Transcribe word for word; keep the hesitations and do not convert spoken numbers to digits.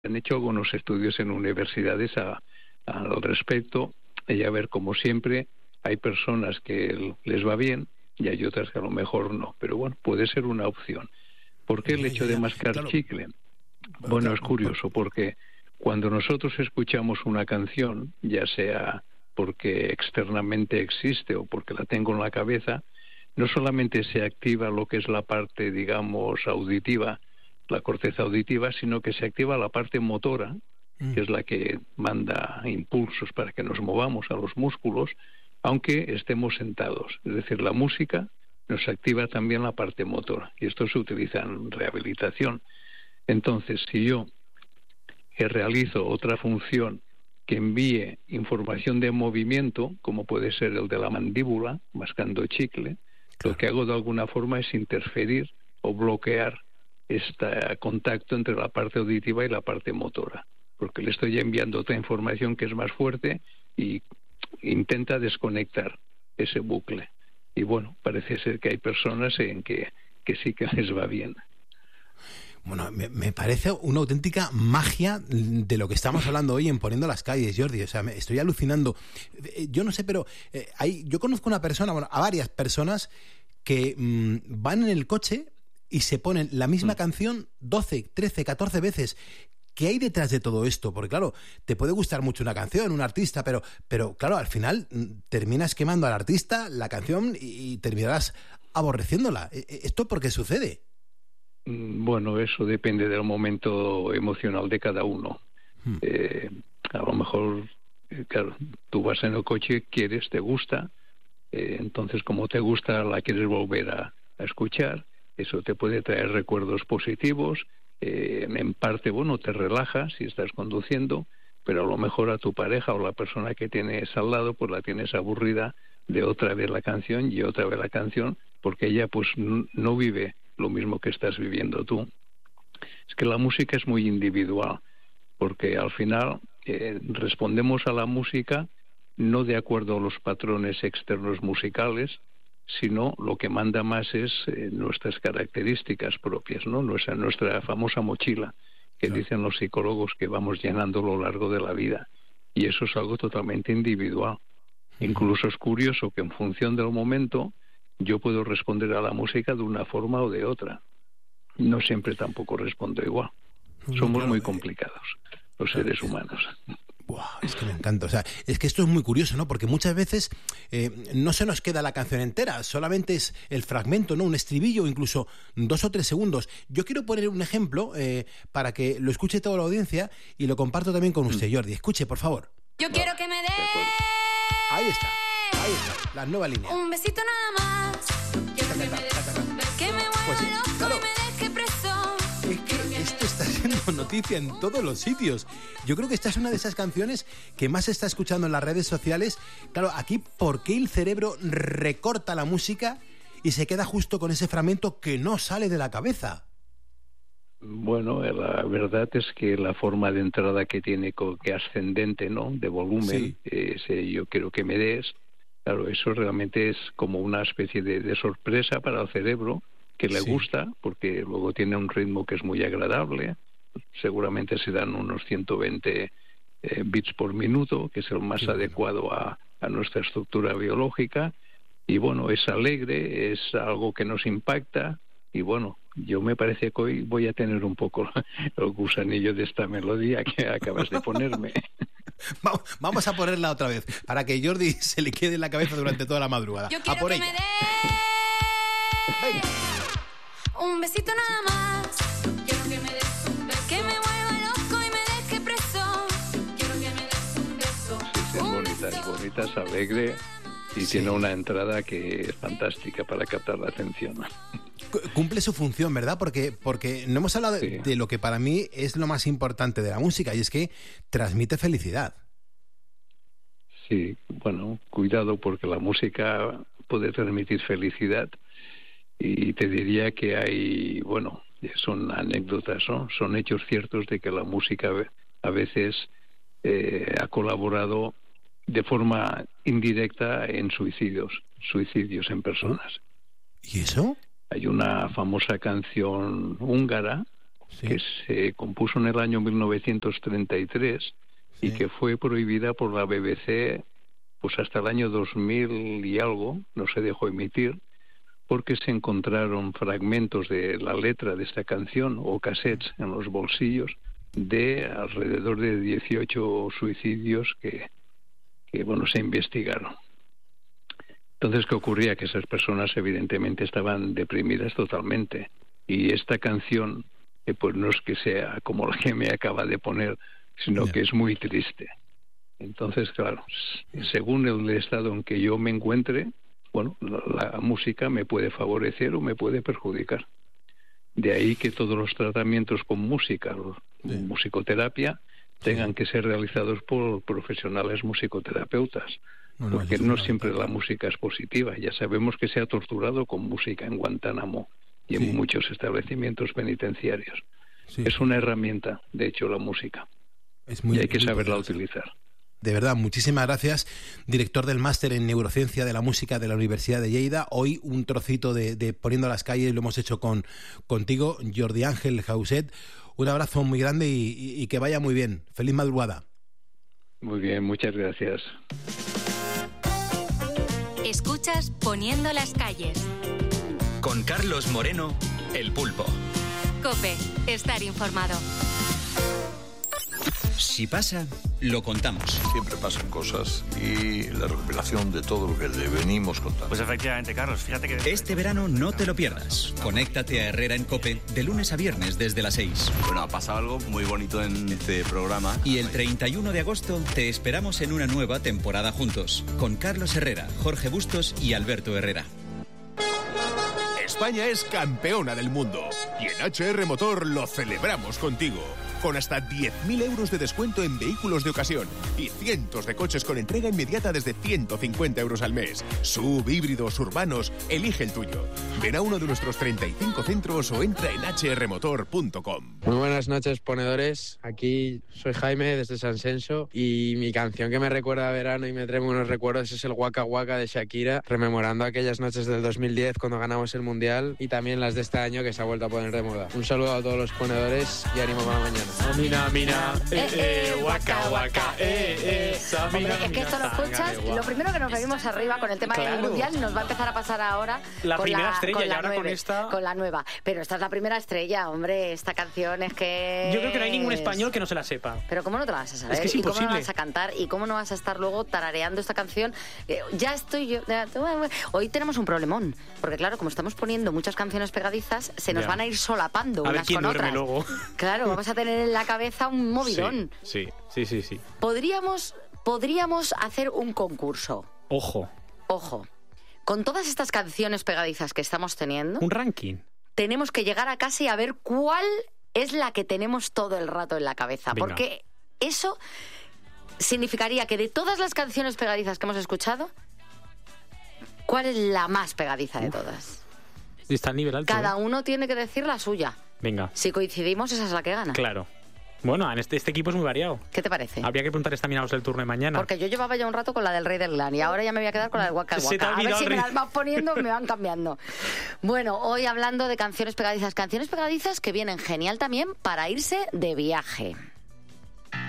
han hecho algunos estudios en universidades a, a, al respecto, y a ver, como siempre, hay personas que les va bien y hay otras que a lo mejor no, pero bueno, puede ser una opción. ¿Por qué el Ya, hecho ya, de ya. mascar Claro, chicle? bueno, Bueno, claro, es por- curioso porque cuando nosotros escuchamos una canción, ya sea porque externamente existe o porque la tengo en la cabeza, no solamente se activa lo que es la parte, digamos, auditiva, la corteza auditiva, sino que se activa la parte motora, mm, que es la que manda impulsos para que nos movamos a los músculos, aunque estemos sentados. Es decir, la música nos activa también la parte motora, y esto se utiliza en rehabilitación. Entonces, si yo que realizo otra función que envíe información de movimiento, como puede ser el de la mandíbula, mascando chicle, lo que claro. hago de alguna forma es interferir o bloquear este contacto entre la parte auditiva y la parte motora, porque le estoy enviando otra información que es más fuerte y intenta desconectar ese bucle. Y bueno, parece ser que hay personas en que, que sí que les va bien. Bueno, me, me parece una auténtica magia de lo que estamos hablando hoy en Poniendo las Calles, Jordi. O sea, me estoy alucinando. Eh, Yo no sé, pero eh, hay, yo conozco una persona, bueno, a varias personas que mmm, van en el coche y se ponen la misma Mm. canción doce, trece, catorce veces. ¿Qué hay detrás de todo esto? Porque claro, te puede gustar mucho una canción, un artista, pero, pero claro, al final mm, terminas quemando al artista, la canción y, y terminarás aborreciéndola. E- e- ¿Esto por qué sucede? Mm, Bueno, eso depende del momento emocional de cada uno. Hmm, Eh, a lo mejor, eh, claro, tú vas en el coche, quieres, te gusta, eh, entonces como te gusta la quieres volver a, a escuchar, eso te puede traer recuerdos positivos, eh, en parte, bueno, te relaja si estás conduciendo, pero a lo mejor a tu pareja o la persona que tienes al lado, pues la tienes aburrida de otra vez la canción y otra vez la canción, porque ella pues n- no vive lo mismo que estás viviendo tú. Es que la música es muy individual, porque al final eh, respondemos a la música no de acuerdo a los patrones externos musicales, sino lo que manda más es eh, nuestras características propias, ¿no? Nuestra, nuestra famosa mochila, que claro. dicen los psicólogos que vamos llenando a lo largo de la vida. Y eso es algo totalmente individual. Ujú. Incluso es curioso que en función del momento yo puedo responder a la música de una forma o de otra. No siempre tampoco respondo igual. No, no, Somos claro, muy eh, complicados, los claro. seres humanos. Buah, es que me encanta. O sea, es que esto es muy curioso, ¿no? Porque muchas veces eh, no se nos queda la canción entera, solamente es el fragmento, ¿no? Un estribillo, incluso dos o tres segundos. Yo quiero poner un ejemplo eh, para que lo escuche toda la audiencia y lo comparto también con Mm, usted, Jordi. Escuche, por favor. Yo Vale, quiero que me de acuerdo. Ahí está, ahí está, la nueva dé línea. un besito nada más. Quiero que me des un beso que me Pues sí, vuelva loco claro. y me deje preso. Es que esto está siendo noticia en todos los sitios. Yo creo que esta es una de esas canciones que más se está escuchando en las redes sociales. Claro, aquí, ¿por qué el cerebro recorta la música y se queda justo con ese fragmento que no sale de la cabeza? Bueno, eh, la verdad es que la forma de entrada que tiene co- que ascendente, ¿no? De volumen, Sí, ese yo quiero que me des, claro, eso realmente es como una especie de, de sorpresa para el cerebro que le sí. gusta, porque luego tiene un ritmo que es muy agradable, seguramente se dan unos ciento veinte eh, bits por minuto, que es el más Qué bueno. adecuado a, a nuestra estructura biológica, y bueno, es alegre, es algo que nos impacta, y bueno, yo me parece que hoy voy a tener un poco el gusanillo de esta melodía que acabas de ponerme. Va- Vamos a ponerla otra vez para que Jordi se le quede en la cabeza durante toda la madrugada. Yo A quiero por que me ella. Venga. dé un besito nada más. Quiero que me des un beso que me vuelva loco y me deje preso. Quiero que me des un beso. Sí, sí, es Un bonita, es beso. bonita, es alegre y Sí. tiene una entrada que es fantástica para captar la atención. Cu- Cumple su función, ¿verdad? Porque, porque no hemos hablado de, Sí, de lo que para mí es lo más importante de la música, y es que transmite felicidad. sí, bueno, cuidado porque la música puede transmitir felicidad y te diría que hay, bueno, son anécdotas, ¿no? Son hechos ciertos de que la música a veces eh, ha colaborado de forma indirecta en suicidios, suicidios en Uh, personas. ¿Y eso? Hay una famosa canción húngara Sí. que se compuso en el año mil novecientos treinta y tres Sí. y que fue prohibida por la B B C pues hasta el año dos mil y algo, no se dejó emitir, porque se encontraron fragmentos de la letra de esta canción o cassettes en los bolsillos de alrededor de dieciocho suicidios que, que bueno, se investigaron. Entonces, ¿qué ocurría? Que esas personas evidentemente estaban deprimidas totalmente. Y esta canción, eh, pues no es que sea como la que me acaba de poner, sino Yeah. que es muy triste. Entonces, claro, según el estado en que yo me encuentre, bueno, la, la música me puede favorecer o me puede perjudicar. De ahí que todos los tratamientos con música, Sí. musicoterapia, tengan Sí. que ser realizados por profesionales musicoterapeutas. No, no, Porque eso es no fundamental, siempre la claro. música es positiva. Ya sabemos que se ha torturado con música en Guantánamo y Sí. en muchos establecimientos penitenciarios. Sí. Es una herramienta, de hecho, la música. Es muy, y hay que es muy saberla poderosa. utilizar. De verdad, muchísimas gracias, director del máster en Neurociencia de la Música de la Universidad de Lleida. Hoy un trocito de, de Poniendo las calles lo hemos hecho con contigo, Jordi Ángel Jauset. Un abrazo muy grande y, y, y que vaya muy bien. Feliz madrugada. Muy bien, muchas gracias. Escuchas Poniendo las calles. Con Carlos Moreno, El Pulpo. COPE, estar informado. Si pasa, lo contamos. Siempre pasan cosas y la recopilación de todo lo que le venimos contando. Pues efectivamente, Carlos, fíjate que... Este verano no te lo pierdas. Conéctate a Herrera en COPE de lunes a viernes desde las seis. Bueno, ha pasado algo muy bonito en este programa. Y el treinta y uno de agosto te esperamos en una nueva temporada juntos, con Carlos Herrera, Jorge Bustos y Alberto Herrera. España es campeona del mundo y en H R Motor lo celebramos contigo. Con hasta diez mil euros de descuento en vehículos de ocasión y cientos de coches con entrega inmediata desde ciento cincuenta euros al mes. Sub, híbridos, urbanos, elige el tuyo. Ven a uno de nuestros treinta y cinco centros o entra en h r motor punto com. Muy buenas noches, ponedores. Aquí soy Jaime desde San Senso y mi canción que me recuerda a verano y me trae buenos recuerdos es el Waka Waka de Shakira, rememorando aquellas noches del dos mil diez cuando ganamos el Mundial y también las de este año que se ha vuelto a poner de moda. Un saludo a todos los ponedores y ánimo para mañana. Mina, mina, eh, eh, waka, waka, eh, eh, Hombre, es que esto lo escuchas y lo primero que nos venimos arriba con el tema Claro. del Mundial nos va a empezar a pasar ahora La con primera la, estrella, con y la ahora con nueve, esta- con la nueva. Pero esta es la primera estrella, hombre, esta canción es que... Yo creo que no hay ningún español que no se la sepa. Pero ¿cómo no te la vas a saber? Es que es ¿Y cómo no imposible. la vas a cantar? ¿Y cómo no vas a estar luego tarareando esta canción? Eh, ya estoy yo... ya- Hoy tenemos un problemón, porque claro, como estamos poniendo muchas canciones pegadizas, se nos Ya. van a ir solapando A ver unas quién con duerme otras. luego. Claro, vamos a tener en la cabeza un movidón. Sí, sí, sí, sí. Podríamos, podríamos hacer un concurso. Ojo, Ojo, con todas estas canciones pegadizas que estamos teniendo, un ranking. tenemos que llegar a casa y a ver cuál es la que tenemos todo el rato en la cabeza. Venga. Porque eso significaría que de todas las canciones pegadizas que hemos escuchado, ¿cuál es la más pegadiza de todas? Está al nivel alto. Cada ¿eh? uno tiene que decir la suya. Venga, Si coincidimos, esa es la que gana. claro. Bueno, en este, este equipo es muy variado. ¿Qué te parece? Habría que preguntar examinados el turno de mañana. Porque yo llevaba ya un rato con la del Rey del Glam y ahora ya me voy a quedar con la del Waka Se te ha Waka. A ver olvidado si el me Rey. las vas poniendo, me van cambiando. Bueno, hoy hablando de canciones pegadizas. Canciones pegadizas que vienen genial también para irse de viaje.